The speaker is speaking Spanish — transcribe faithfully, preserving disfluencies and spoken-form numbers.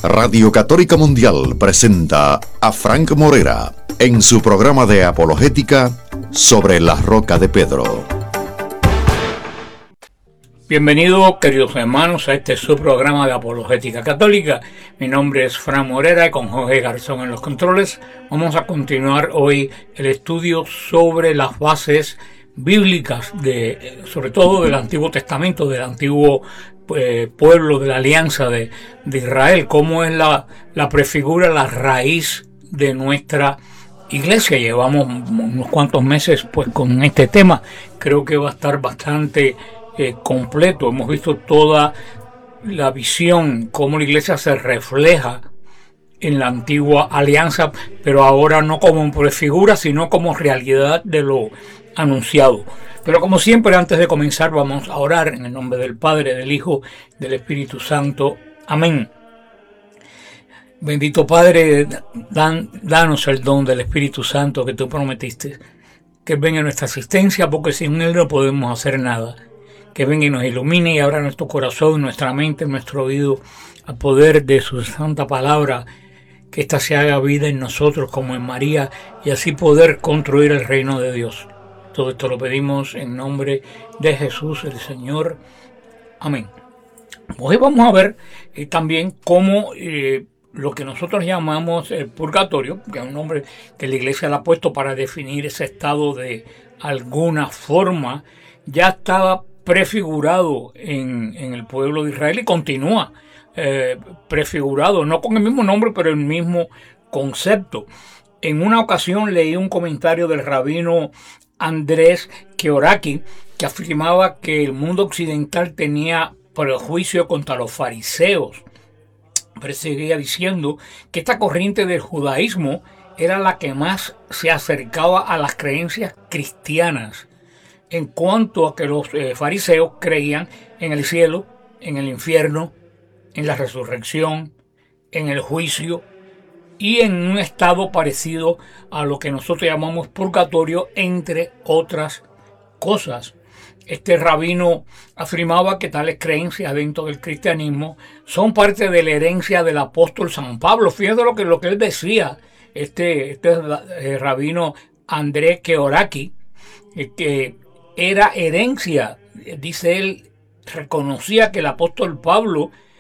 Radio Católica Mundial presenta a Frank Morera en su programa de apologética Sobre la Roca de Pedro. Bienvenidos, queridos hermanos, a este su programa de apologética católica. Mi nombre es Frank Morera y con Jorge Garzón en los controles vamos a continuar hoy el estudio sobre las bases bíblicas, de, sobre todo del Antiguo Testamento, del antiguo eh, pueblo de la alianza de, de Israel, cómo es la, la prefigura, la raíz de nuestra iglesia. Llevamos unos cuantos meses pues con este tema, creo que va a estar bastante eh, completo. Hemos visto toda la visión, cómo la iglesia se refleja en la antigua alianza, pero ahora no como prefigura, sino como realidad de lo anunciado. Pero como siempre, antes de comenzar, vamos a orar en el nombre del Padre, del Hijo, del Espíritu Santo. Amén. Bendito Padre, dan, danos el don del Espíritu Santo que tú prometiste, que venga en nuestra asistencia, porque sin él no podemos hacer nada. Que venga y nos ilumine y abra nuestro corazón, nuestra mente, nuestro oído al poder de su santa palabra, que ésta se haga vida en nosotros como en María y así poder construir el reino de Dios. Todo esto lo pedimos en nombre de Jesús el Señor. Amén. Hoy vamos a ver eh, también cómo eh, lo que nosotros llamamos el purgatorio, que es un nombre que la iglesia le ha puesto para definir ese estado de alguna forma, ya estaba prefigurado en, en el pueblo de Israel y continúa eh, prefigurado, no con el mismo nombre, pero el mismo concepto. En una ocasión leí un comentario del rabino Andrés Keoraki, que afirmaba que el mundo occidental tenía prejuicio contra los fariseos, pero seguía diciendo que esta corriente del judaísmo era la que más se acercaba a las creencias cristianas, en cuanto a que los eh, fariseos creían en el cielo, en el infierno, en la resurrección, en el juicio y en un estado parecido a lo que nosotros llamamos purgatorio, entre otras cosas. Este rabino afirmaba que tales creencias dentro del cristianismo son parte de la herencia del apóstol San Pablo. Fíjate lo que, lo que él decía, este, este eh, rabino Andrés Keoraki, eh, que era herencia, dice él, reconocía que el apóstol Pablo